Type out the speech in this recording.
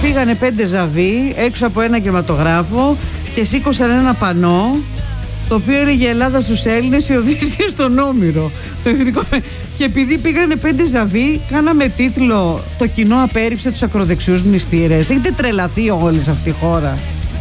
πήγανε 5 ζαβί έξω από ένα κινηματογράφο και σήκωσαν ένα πανό το οποίο έλεγε Ελλάδα στους Έλληνες, η Οδύσσεια στον Όμηρο. Το εθνικό. Και επειδή πήγανε 5 ζαβί, κάναμε τίτλο «Το κοινό απέρριψε τους ακροδεξιούς μνηστήρες». Έχετε τρελαθεί όλοι σε αυτή τη χώρα.